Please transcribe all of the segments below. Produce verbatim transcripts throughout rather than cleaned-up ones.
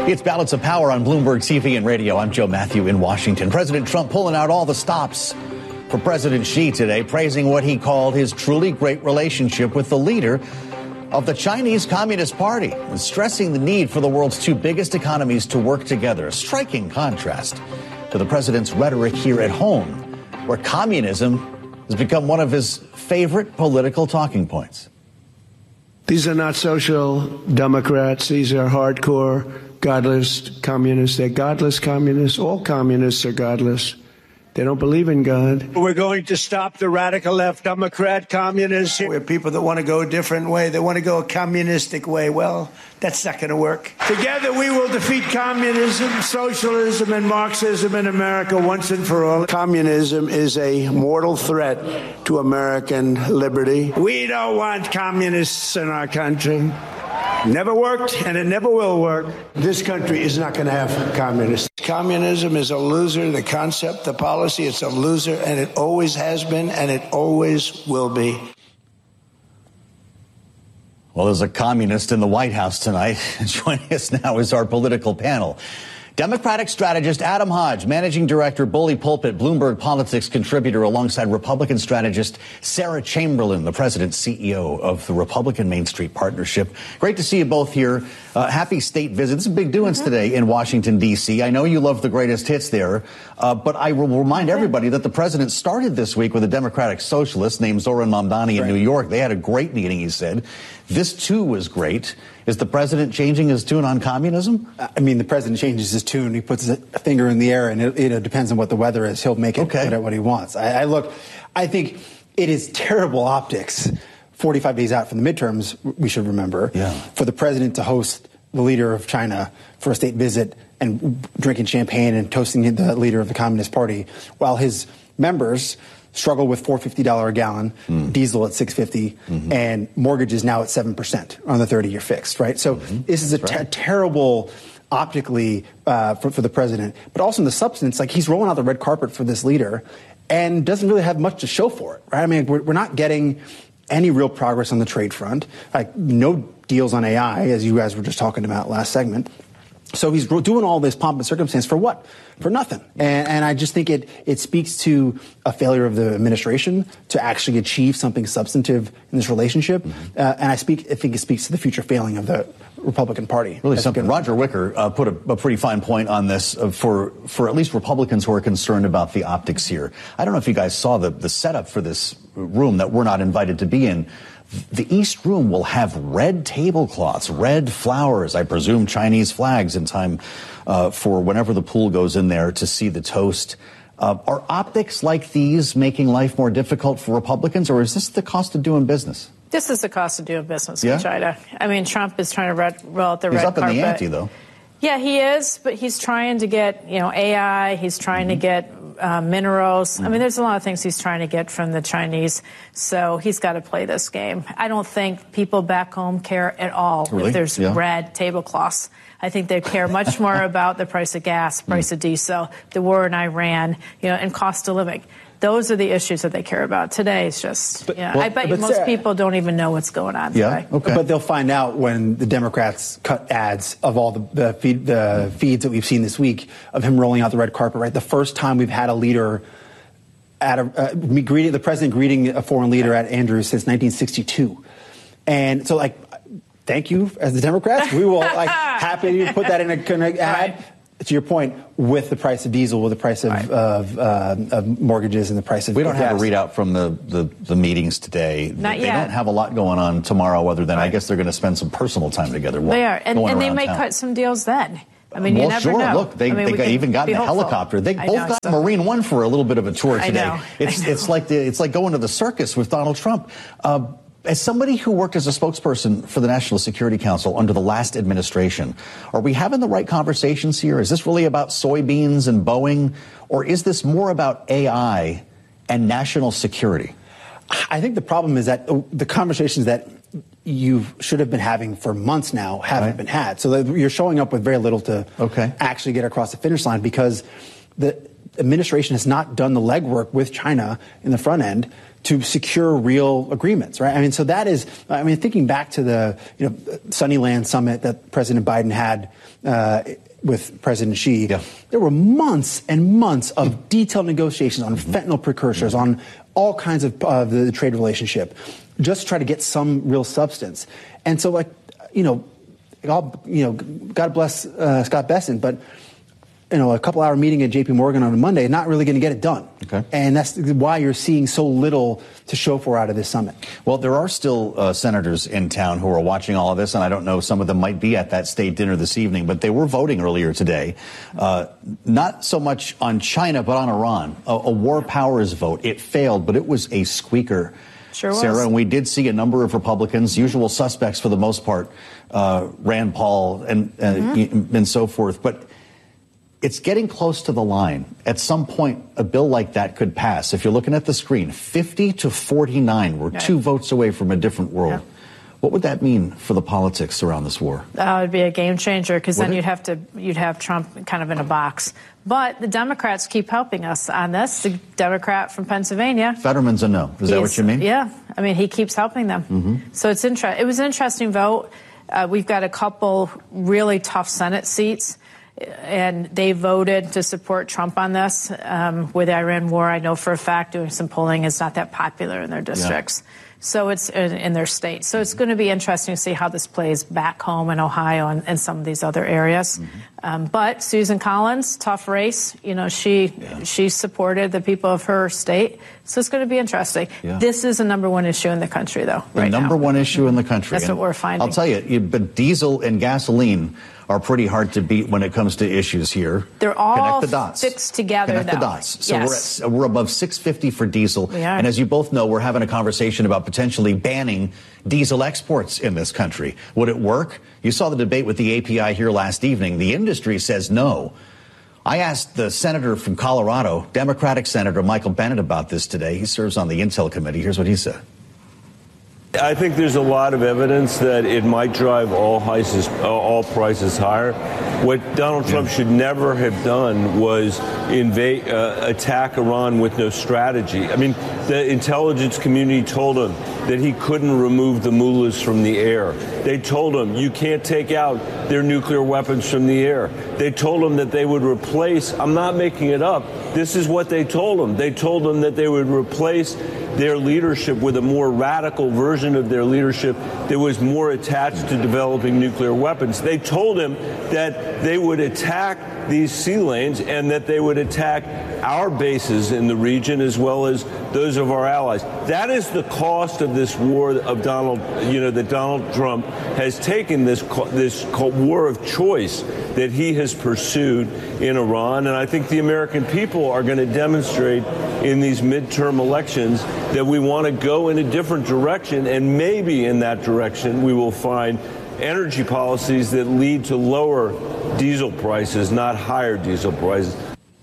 It's Balance of Power on Bloomberg T V and radio. I'm Joe Matthew in Washington. President Trump pulling out all the stops for President Xi today, praising what he called his truly great relationship with the leader of the Chinese Communist Party and stressing the need for the world's two biggest economies to work together. A striking contrast to the president's rhetoric here at home, where communism has become one of his favorite political talking points. These are not social democrats. These are hardcore, godless communists. They're godless communists. All communists are godless. They don't believe in God. We're going to stop the radical left Democrat communists. We're people that want to go a different way. They want to go a communistic way. Well, that's not going to work. Together we will defeat communism, socialism, and Marxism in America once and for all. Communism is a mortal threat to American liberty. We don't want communists in our country. Never worked, and it never will work. This country is not going to have communists. Communism is a loser. The concept, the policy, it's a loser, and it always has been, and it always will be. Well, there's a communist in the White House tonight. Joining us now is our political panel. Democratic strategist Adam Hodge, managing director, Bully Pulpit, Bloomberg Politics contributor, alongside Republican strategist Sarah Chamberlain, the president C E O of the Republican Main Street Partnership. Great to see you both here. Uh, happy state visit. This is big doings mm-hmm. today in Washington, D C. I know you love the greatest hits there, uh, but I will remind everybody that the president started this week with a Democratic socialist named Zoran Mamdani in right. New York. They had a great meeting, he said. This, too, was great. Is the president changing his tune on communism? I mean, the president changes his tune. He puts a finger in the air, and it, it depends on what the weather is. He'll make it okay. what he wants. I, I look, I think it is terrible optics, forty-five days out from the midterms, we should remember, yeah. for the president to host the leader of China for a state visit and drinking champagne and toasting the leader of the Communist Party, while his members struggle with four hundred fifty dollars a gallon, mm. diesel at six hundred fifty dollars, mm-hmm. and mortgages now at seven percent on the thirty-year fixed, right? So mm-hmm. this is a ter- right. terrible optically uh, for, for the president, but also in the substance, like he's rolling out the red carpet for this leader and doesn't really have much to show for it, right? I mean, we're, we're not getting any real progress on the trade front, like no deals on A I, as you guys were just talking about last segment. So he's doing all this pomp and circumstance for what? For nothing. And, and I just think it it speaks to a failure of the administration to actually achieve something substantive in this relationship. Mm-hmm. Uh, and I speak I think it speaks to the future failing of the Republican Party. Really something. Roger Wicker uh, put a, a pretty fine point on this uh, for for at least Republicans who are concerned about the optics here. I don't know if you guys saw the the setup for this room that we're not invited to be in. The East Room will have red tablecloths, red flowers, I presume Chinese flags in time uh, for whenever the pool goes in there to see the toast. Uh, are optics like these making life more difficult for Republicans, or is this the cost of doing business? This is the cost of doing business yeah? with China. I mean, Trump is trying to red, roll out the he's red up carpet. in the ante, though. Yeah, he is, but he's trying to get, you know, A I. He's trying mm-hmm. to get uh, minerals. Mm-hmm. I mean, there's a lot of things he's trying to get from the Chinese. So he's got to play this game. I don't think people back home care at all really? if there's yeah. red tablecloths. I think they care much more about the price of gas, price mm-hmm. of diesel, the war in Iran, you know, and cost of living. Those are the issues that they care about. Today it's just, but, yeah, well, I bet you most Sarah, people don't even know what's going on yeah, today. Okay. But they'll find out when the Democrats cut ads of all the, the, feed, the feeds that we've seen this week of him rolling out the red carpet, right? The first time we've had a leader at a, uh, me greeting, the president greeting a foreign leader at Andrews since nineteen sixty-two. And so, like, thank you as the Democrats. We will, like, happy to put that in a, in a ad. Right. To your point, with the price of diesel, with the price of, right. of, uh, of mortgages and the price of we don't gas. have a readout from the, the, the meetings today. Not they yet. don't have a lot going on tomorrow other than right. I guess they're going to spend some personal time together. They are, and, and they may town. cut some deals then. I mean, well, you never sure. know. Look, they, I mean, they got, even got in a hopeful. helicopter. They I both know, got so. Marine One for a little bit of a tour today. I know. It's I know. it's like the, it's like going to the circus with Donald Trump. Uh, As somebody who worked as a spokesperson for the National Security Council under the last administration, are we having the right conversations here? Is this really about soybeans and Boeing, or is this more about A I and national security? I think the problem is that the conversations that you should have been having for months now haven't right. been had. So you're showing up with very little to okay. actually get across the finish line because the administration has not done the legwork with China in the front end to secure real agreements, right? I mean, so that is, I mean, thinking back to the, you know, Sunnyland summit that President Biden had uh, with President Xi, yeah. there were months and months of detailed negotiations on fentanyl precursors, on all kinds of uh, the trade relationship, just to try to get some real substance. And so, like, you know, all, you know, God bless uh, Scott Bessent, but you know, a couple hour meeting at J P Morgan on a Monday, not really going to get it done. Okay. And that's why you're seeing so little to show for out of this summit. Well, there are still uh, senators in town who are watching all of this, and I don't know, some of them might be at that state dinner this evening, but they were voting earlier today, uh, not so much on China, but on Iran. A, a war powers vote. It failed, but it was a squeaker. Sure was. Sarah, and we did see a number of Republicans, usual suspects for the most part, uh, Rand Paul and, uh, mm-hmm. and so forth, but it's getting close to the line. At some point, a bill like that could pass. If you're looking at the screen, fifty to forty-nine. We're right. two votes away from a different world. Yeah. What would that mean for the politics around this war? That would be a game changer, because then it? you'd have to you'd have Trump kind of in a box. But the Democrats keep helping us on this. The Democrat from Pennsylvania, Fetterman's a no. Is that what you mean? Yeah, I mean, he keeps helping them. Mm-hmm. So it's inter- It was an interesting vote. Uh, we've got a couple really tough Senate seats, and they voted to support Trump on this. Um, with the Iran war, I know for a fact, doing some polling, it's not that popular in their districts. Yeah. So it's in, in their state. So it's going to be interesting to see how this plays back home in Ohio and, and some of these other areas. Mm-hmm. Um, but Susan Collins, tough race. You know, she yeah. she supported the people of her state. So it's going to be interesting. Yeah. This is the number one issue in the country, though. The right number now. one issue in the country. That's and what we're finding. I'll tell you, you, but diesel and gasoline are pretty hard to beat when it comes to issues here. They're all Connect the dots. fixed together, Connect though. the dots. So yes. we're, at, we're above six fifty for diesel. We are. And as you both know, we're having a conversation about potentially banning diesel exports in this country. Would it work? You saw the debate with the A P I here last evening. The industry says no. I asked the senator from Colorado, Democratic Senator Michael Bennet, about this today. He serves on the Intel Committee. Here's what he said. I think there's a lot of evidence that it might drive all prices, all prices higher. What Donald Trump should never have done was invade, uh, attack Iran with no strategy. I mean, the intelligence community told him that he couldn't remove the mullahs from the air. They told him you can't take out their nuclear weapons from the air. They told him that they would replace, I'm not making it up, this is what they told him. They told him that they would replace their leadership with a more radical version of their leadership that was more attached to developing nuclear weapons. They told him that they would attack these sea lanes and that they would attack our bases in the region as well as those of our allies. That is the cost of this war of Donald, you know, that Donald Trump has taken this this war of choice that he has pursued in Iran. And I think the American people are going to demonstrate in these midterm elections that we want to go in a different direction, and maybe in that direction we will find energy policies that lead to lower diesel prices, not higher diesel prices.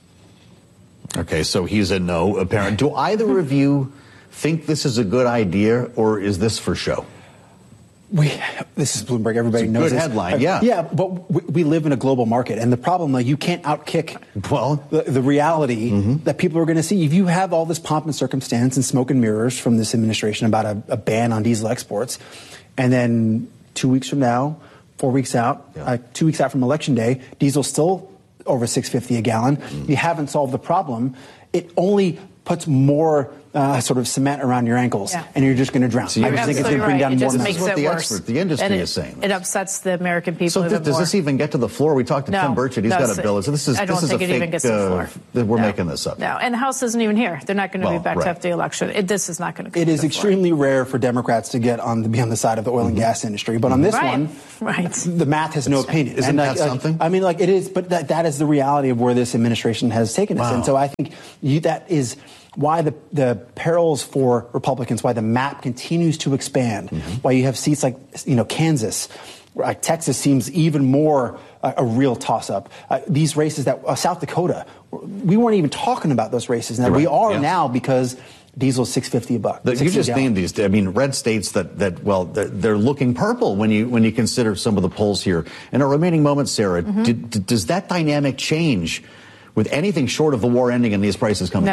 Okay, so he's a no, apparent. Do either of you think this is a good idea, or is this for show? We, this is Bloomberg. Everybody it's a knows good this. headline, yeah. Yeah, but we, we live in a global market, and the problem, like, you can't outkick well the, the reality mm-hmm. that people are going to see. If you have all this pomp and circumstance and smoke and mirrors from this administration about a, a ban on diesel exports, and then two weeks from now, four weeks out, yeah. uh, two weeks out from Election Day, diesel's still over six fifty a gallon. Mm-hmm. You haven't solved the problem. It only puts more uh, sort of cement around your ankles, yeah. and you're just going to drown. So I just think it's going to bring right. down it more. Just This makes what it the worse. expert, the industry it, is saying. It upsets the American people so even th- does more. this even get to the floor? We talked to no, Tim Burchett. He's no, got a bill. So this is I don't this is think a it fake, even gets to the floor. Uh, we're no. making this up. No, and the House isn't even here. They're not going to well, be back right. to after the election. It, this is not going to. It is extremely rare for Democrats to get on the, be on the side of the oil and mm-hmm. gas industry, but on this right. one, right. the math has no opinion. Isn't and that like, something? I mean, like it is, but that that is the reality of where this administration has taken us, wow. and so I think you, that is why the, the perils for Republicans, why the map continues to expand, mm-hmm. why you have seats like, you know, Kansas, like Texas seems even more uh, a real toss-up. Uh, these races that, uh, South Dakota, we weren't even talking about those races. Now, right. we are yeah. now because diesel is six fifty a buck. The, you just named these, I mean, red states that, that well, they're, they're looking purple when you when you consider some of the polls here. In our remaining moments, Sarah, mm-hmm. d- d- does that dynamic change with anything short of the war ending and these prices coming no. down?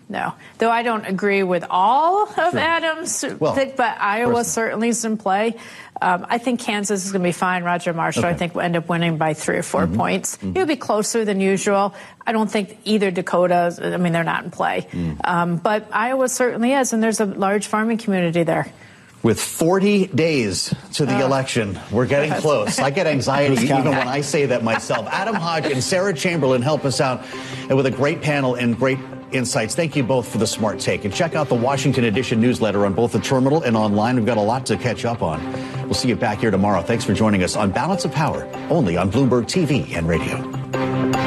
No. Though I don't agree with all of Sure. Adams' Well, pick, but Iowa personally. certainly is in play. Um, I think Kansas is going to be fine. Roger Marshall, Okay. I think, will end up winning by three or four Mm-hmm. points. Mm-hmm. He'll be closer than usual. I don't think either Dakota, I mean, they're not in play. Mm. Um, but Iowa certainly is, and there's a large farming community there. With forty days to the Oh. election, we're getting close. I get anxiety Who's even counting? when I say that myself. Adam Hodge and Sarah Chamberlain help us out with a great panel and great insights. Thank you both for the smart take. And check out the Washington Edition newsletter on both the terminal and online. We've got a lot to catch up on. We'll see you back here tomorrow. Thanks for joining us on Balance of Power, only on Bloomberg T V and radio.